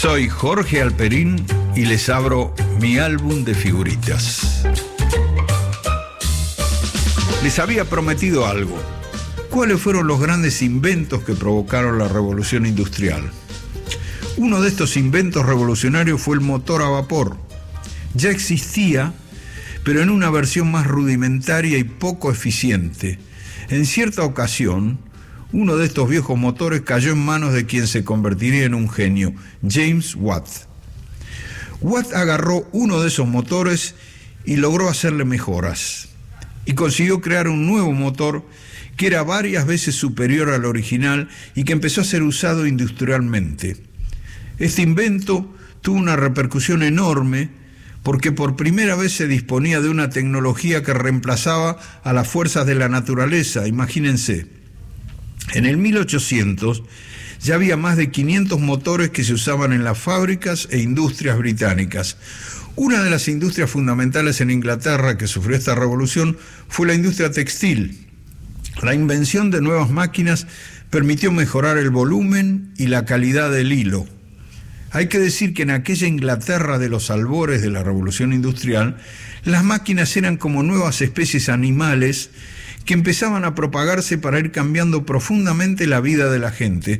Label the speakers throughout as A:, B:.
A: Soy Jorge Alperín y les abro mi álbum de figuritas. Les había prometido algo. ¿Cuáles fueron los grandes inventos que provocaron la revolución industrial? Uno de estos inventos revolucionarios fue el motor a vapor. Ya existía, pero en una versión más rudimentaria y poco eficiente. En cierta ocasión, uno de estos viejos motores cayó en manos de quien se convertiría en un genio, James Watt. Watt agarró uno de esos motores y logró hacerle mejoras. Y consiguió crear un nuevo motor que era varias veces superior al original y que empezó a ser usado industrialmente. Este invento tuvo una repercusión enorme porque por primera vez se disponía de una tecnología que reemplazaba a las fuerzas de la naturaleza, imagínense. En el 1800 ya había más de 500 motores que se usaban en las fábricas e industrias británicas. Una de las industrias fundamentales en Inglaterra que sufrió esta revolución fue la industria textil. La invención de nuevas máquinas permitió mejorar el volumen y la calidad del hilo. Hay que decir que en aquella Inglaterra de los albores de la revolución industrial, las máquinas eran como nuevas especies animales que empezaban a propagarse para ir cambiando profundamente la vida de la gente.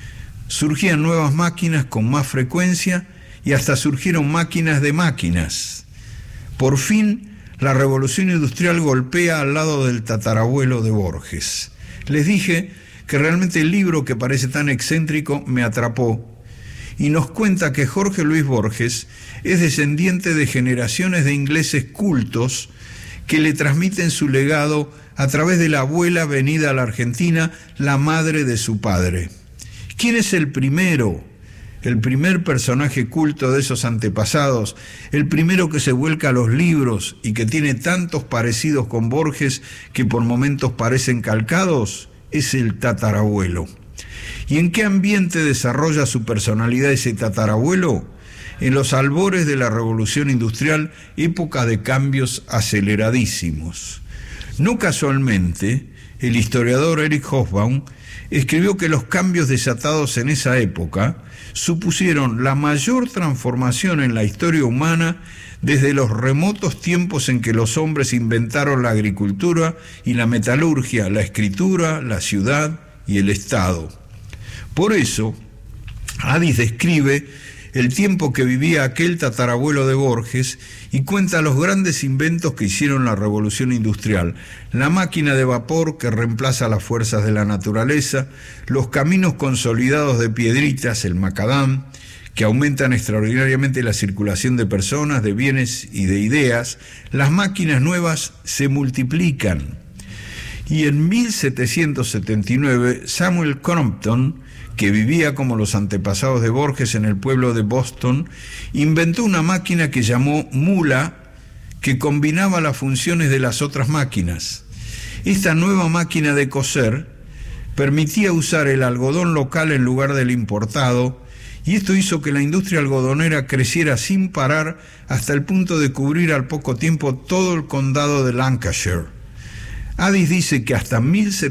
A: Surgían nuevas máquinas con más frecuencia y hasta surgieron máquinas de máquinas. Por fin, la revolución industrial golpea al lado del tatarabuelo de Borges. Les dije que realmente el libro, que parece tan excéntrico, me atrapó. Y nos cuenta que Jorge Luis Borges es descendiente de generaciones de ingleses cultos que le transmiten su legado a través de la abuela venida a la Argentina, la madre de su padre. ¿Quién es el primero? El primer personaje culto de esos antepasados, el primero que se vuelca a los libros y que tiene tantos parecidos con Borges que por momentos parecen calcados, es el tatarabuelo. ¿Y en qué ambiente desarrolla su personalidad ese tatarabuelo? En los albores de la revolución industrial, época de cambios aceleradísimos. No casualmente, el historiador Eric Hobsbawm escribió que los cambios desatados en esa época supusieron la mayor transformación en la historia humana desde los remotos tiempos en que los hombres inventaron la agricultura y la metalurgia, la escritura, la ciudad y el Estado. Por eso, Addis describe el tiempo que vivía aquel tatarabuelo de Borges y cuenta los grandes inventos que hicieron la revolución industrial: la máquina de vapor que reemplaza las fuerzas de la naturaleza, los caminos consolidados de piedritas, el macadam, que aumentan extraordinariamente la circulación de personas, de bienes y de ideas. Las máquinas nuevas se multiplican. Y en 1779, Samuel Crompton, que vivía como los antepasados de Borges en el pueblo de Boston, inventó una máquina que llamó mula, que combinaba las funciones de las otras máquinas. Esta nueva máquina de coser permitía usar el algodón local en lugar del importado, y esto hizo que la industria algodonera creciera sin parar hasta el punto de cubrir al poco tiempo todo el condado de Lancashire. Addis dice que hasta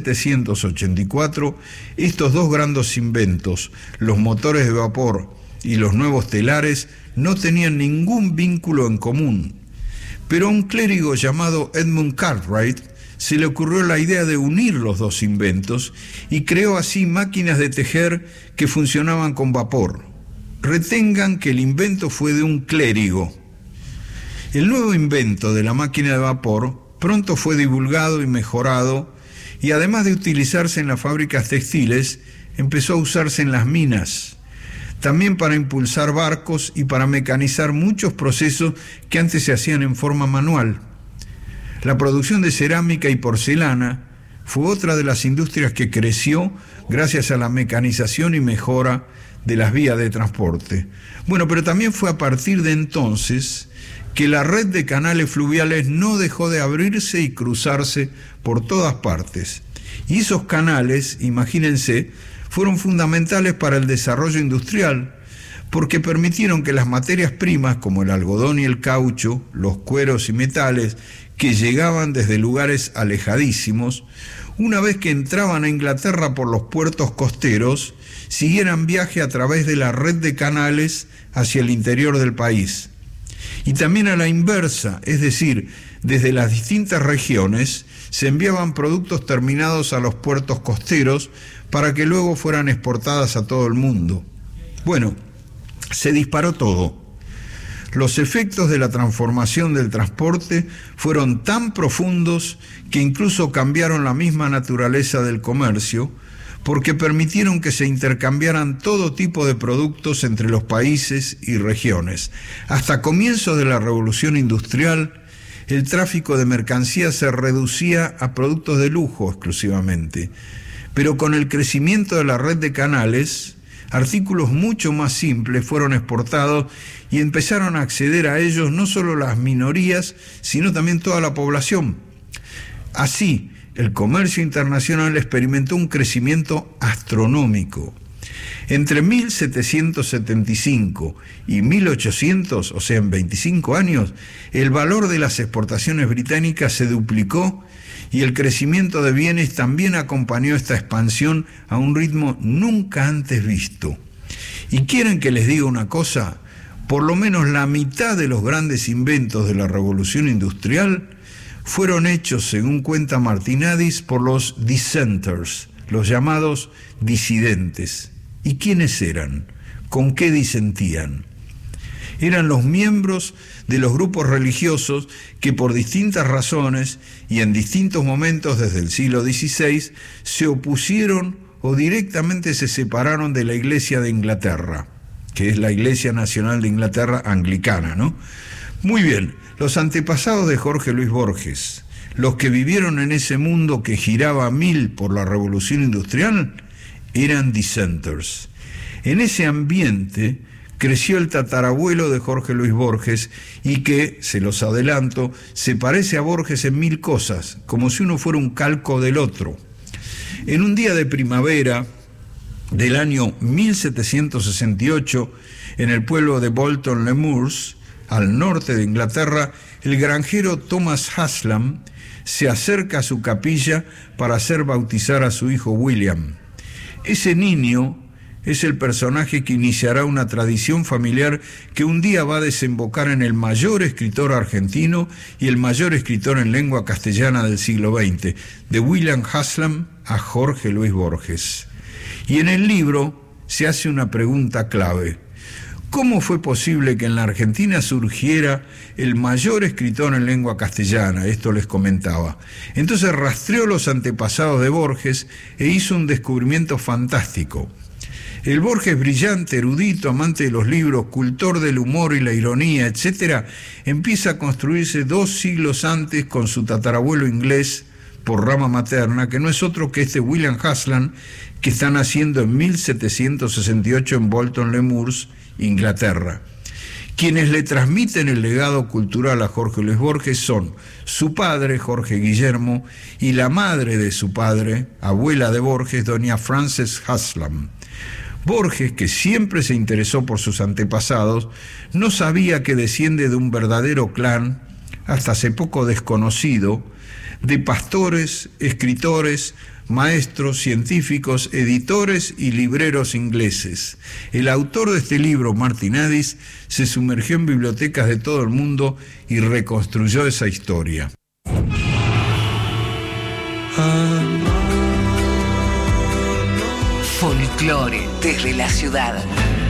A: 1784 estos dos grandes inventos, los motores de vapor y los nuevos telares, no tenían ningún vínculo en común. Pero a un clérigo llamado Edmund Cartwright se le ocurrió la idea de unir los dos inventos y creó así máquinas de tejer que funcionaban con vapor. Retengan que el invento fue de un clérigo. El nuevo invento de la máquina de vapor pronto fue divulgado y mejorado, y además de utilizarse en las fábricas textiles, empezó a usarse en las minas, también para impulsar barcos y para mecanizar muchos procesos que antes se hacían en forma manual. La producción de cerámica y porcelana fue otra de las industrias que creció gracias a la mecanización y mejora de las vías de transporte. Bueno, pero también fue a partir de entonces que la red de canales fluviales no dejó de abrirse y cruzarse por todas partes. Y esos canales, imagínense, fueron fundamentales para el desarrollo industrial, porque permitieron que las materias primas como el algodón y el caucho, los cueros y metales, que llegaban desde lugares alejadísimos, una vez que entraban a Inglaterra por los puertos costeros, siguieran viaje a través de la red de canales hacia el interior del país. Y también a la inversa, es decir, desde las distintas regiones se enviaban productos terminados a los puertos costeros para que luego fueran exportadas a todo el mundo. Bueno, se disparó todo. Los efectos de la transformación del transporte fueron tan profundos que incluso cambiaron la misma naturaleza del comercio, porque permitieron que se intercambiaran todo tipo de productos entre los países y regiones. Hasta comienzos de la Revolución Industrial, el tráfico de mercancías se reducía a productos de lujo exclusivamente, pero con el crecimiento de la red de canales, artículos mucho más simples fueron exportados y empezaron a acceder a ellos no solo las minorías, sino también toda la población. Así, el comercio internacional experimentó un crecimiento astronómico. Entre 1775 y 1800, o sea, en 25 años, el valor de las exportaciones británicas se duplicó y el crecimiento de bienes también acompañó esta expansión a un ritmo nunca antes visto. ¿Y quieren que les diga una cosa? Por lo menos la mitad de los grandes inventos de la Revolución Industrial fueron hechos, según cuenta Martinadis, por los dissenters, los llamados disidentes. ¿Y quiénes eran? ¿Con qué disentían? Eran los miembros de los grupos religiosos que por distintas razones y en distintos momentos desde el siglo XVI se opusieron o directamente se separaron de la Iglesia de Inglaterra, que es la Iglesia Nacional de Inglaterra anglicana, ¿no? Muy bien, los antepasados de Jorge Luis Borges, los que vivieron en ese mundo que giraba a mil por la Revolución Industrial, eran dissenters. En ese ambiente creció el tatarabuelo de Jorge Luis Borges y que, se los adelanto, se parece a Borges en mil cosas, como si uno fuera un calco del otro. En un día de primavera del año 1768, en el pueblo de Bolton-le-Moors, al norte de Inglaterra, el granjero Thomas Haslam se acerca a su capilla para hacer bautizar a su hijo William. Ese niño es el personaje que iniciará una tradición familiar que un día va a desembocar en el mayor escritor argentino y el mayor escritor en lengua castellana del siglo XX, de William Haslam a Jorge Luis Borges. Y en el libro se hace una pregunta clave. ¿Cómo fue posible que en la Argentina surgiera el mayor escritor en lengua castellana? Esto les comentaba. Entonces rastreó los antepasados de Borges e hizo un descubrimiento fantástico. El Borges brillante, erudito, amante de los libros, cultor del humor y la ironía, etc., empieza a construirse 2 siglos antes con su tatarabuelo inglés por rama materna, que no es otro que este William Haslam, que está naciendo en 1768 en Bolton-le-Moors, Inglaterra. Quienes le transmiten el legado cultural a Jorge Luis Borges son su padre, Jorge Guillermo, y la madre de su padre, abuela de Borges, doña Frances Haslam. Borges, que siempre se interesó por sus antepasados, no sabía que desciende de un verdadero clan, hasta hace poco desconocido, de pastores, escritores, maestros, científicos, editores y libreros ingleses. El autor de este libro, Martinadis, se sumergió en bibliotecas de todo el mundo y reconstruyó esa historia.
B: Folclore desde la ciudad.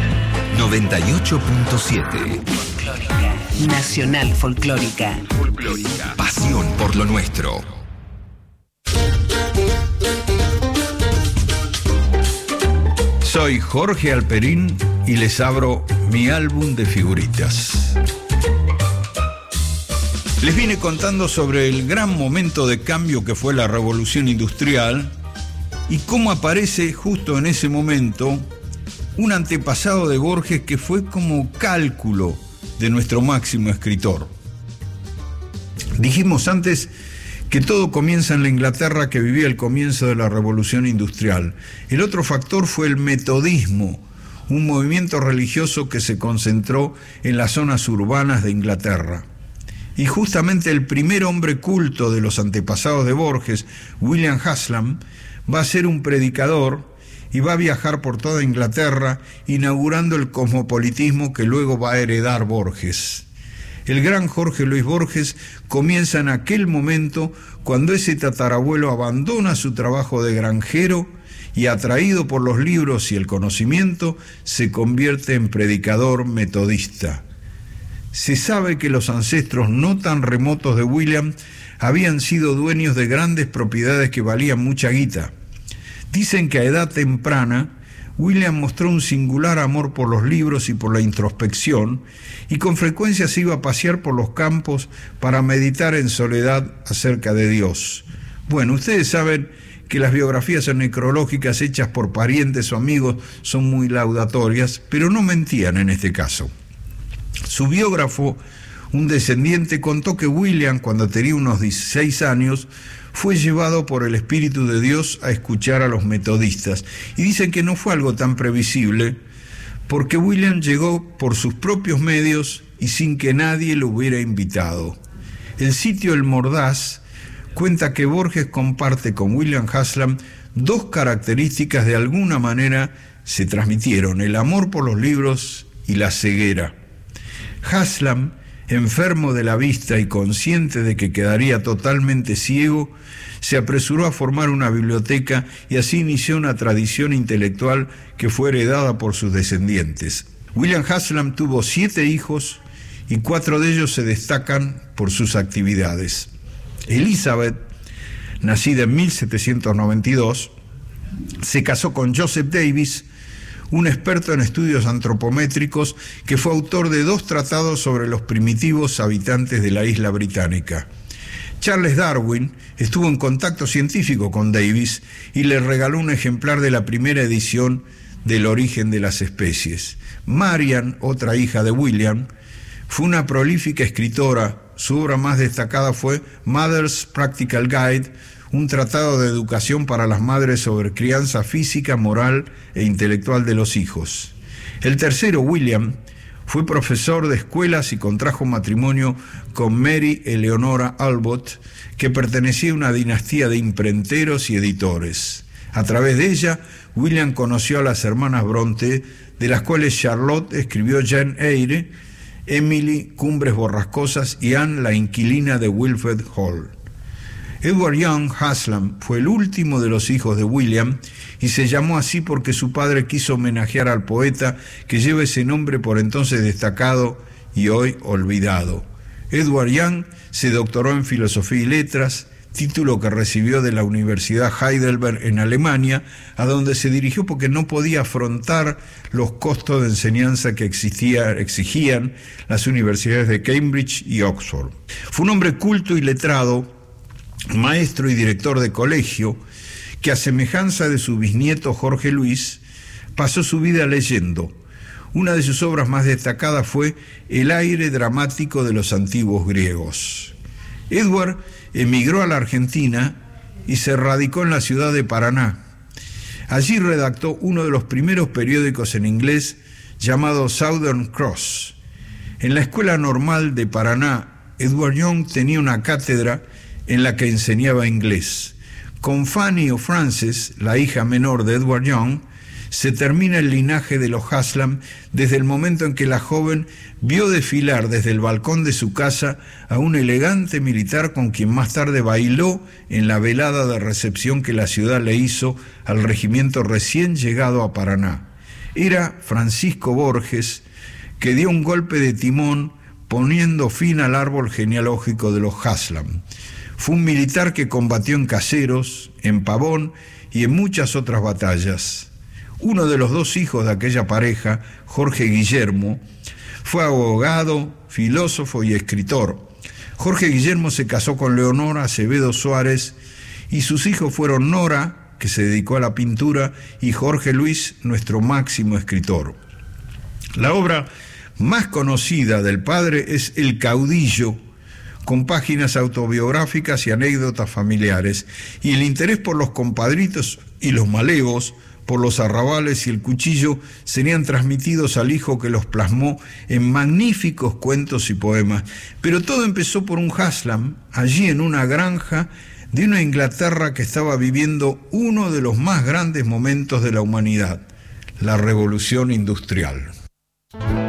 C: 98.7.
B: Folclórica. Nacional Folclórica.
C: Folclórica. Pasión por lo nuestro.
A: Soy Jorge Alperín y les abro mi álbum de figuritas. Les vine contando sobre el gran momento de cambio que fue la Revolución Industrial y cómo aparece justo en ese momento un antepasado de Borges que fue como cálculo de nuestro máximo escritor. Dijimos antes que todo comienza en la Inglaterra que vivía el comienzo de la Revolución Industrial. El otro factor fue el metodismo, un movimiento religioso que se concentró en las zonas urbanas de Inglaterra. Y justamente el primer hombre culto de los antepasados de Borges, William Haslam, va a ser un predicador y va a viajar por toda Inglaterra, inaugurando el cosmopolitismo que luego va a heredar Borges. El gran Jorge Luis Borges comienza en aquel momento cuando ese tatarabuelo abandona su trabajo de granjero y, atraído por los libros y el conocimiento, se convierte en predicador metodista. Se sabe que los ancestros no tan remotos de William habían sido dueños de grandes propiedades que valían mucha guita. Dicen que a edad temprana William mostró un singular amor por los libros y por la introspección, y con frecuencia se iba a pasear por los campos para meditar en soledad acerca de Dios. Bueno, ustedes saben que las biografías necrológicas hechas por parientes o amigos son muy laudatorias, pero no mentían en este caso. Su biógrafo, un descendiente, contó que William, cuando tenía unos 16 años, fue llevado por el Espíritu de Dios a escuchar a los metodistas. Y dicen que no fue algo tan previsible, porque William llegó por sus propios medios y sin que nadie lo hubiera invitado. El sitio El Mordaz cuenta que Borges comparte con William Haslam dos características de alguna manera se transmitieron: el amor por los libros y la ceguera. Haslam, enfermo de la vista y consciente de que quedaría totalmente ciego, se apresuró a formar una biblioteca y así inició una tradición intelectual que fue heredada por sus descendientes. William Haslam tuvo 7 hijos y 4 de ellos se destacan por sus actividades. Elizabeth, nacida en 1792, se casó con Joseph Davis, un experto en estudios antropométricos que fue autor de 2 tratados sobre los primitivos habitantes de la isla británica. Charles Darwin estuvo en contacto científico con Davis y le regaló un ejemplar de la primera edición del Origen de las especies. Marian, otra hija de William, fue una prolífica escritora. Su obra más destacada fue Mother's Practical Guide, un tratado de educación para las madres sobre crianza física, moral e intelectual de los hijos. El tercero, William, fue profesor de escuelas y contrajo matrimonio con Mary Eleonora Albott, que pertenecía a una dinastía de imprenteros y editores. A través de ella, William conoció a las hermanas Bronte, de las cuales Charlotte escribió Jane Eyre, Emily, Cumbres Borrascosas, y Anne, la inquilina de Wilfred Hall. Edward Young Haslam fue el último de los hijos de William y se llamó así porque su padre quiso homenajear al poeta que lleva ese nombre por entonces destacado y hoy olvidado. Edward Young se doctoró en Filosofía y Letras, título que recibió de la Universidad Heidelberg en Alemania, a donde se dirigió porque no podía afrontar los costos de enseñanza que exigían las universidades de Cambridge y Oxford. Fue un hombre culto y letrado, maestro y director de colegio, que a semejanza de su bisnieto Jorge Luis, pasó su vida leyendo. Una de sus obras más destacadas fue El aire dramático de los antiguos griegos. Edward emigró a la Argentina y se radicó en la ciudad de Paraná. Allí redactó uno de los primeros periódicos en inglés llamado Southern Cross. En la Escuela Normal de Paraná, Edward Young tenía una cátedra en la que enseñaba inglés. Con Fanny o Frances, la hija menor de Edward Young, se termina el linaje de los Haslam desde el momento en que la joven vio desfilar desde el balcón de su casa a un elegante militar con quien más tarde bailó en la velada de recepción que la ciudad le hizo al regimiento recién llegado a Paraná. Era Francisco Borges, que dio un golpe de timón poniendo fin al árbol genealógico de los Haslam. Fue un militar que combatió en Caseros, en Pavón y en muchas otras batallas. Uno de los 2 hijos de aquella pareja, Jorge Guillermo, fue abogado, filósofo y escritor. Jorge Guillermo se casó con Leonora Acevedo Suárez y sus hijos fueron Nora, que se dedicó a la pintura, y Jorge Luis, nuestro máximo escritor. La obra más conocida del padre es El caudillo, con páginas autobiográficas y anécdotas familiares, y el interés por los compadritos y los malevos, por los arrabales y el cuchillo, serían transmitidos al hijo que los plasmó en magníficos cuentos y poemas. Pero todo empezó por un Haslam, allí en una granja de una Inglaterra que estaba viviendo uno de los más grandes momentos de la humanidad, la Revolución Industrial.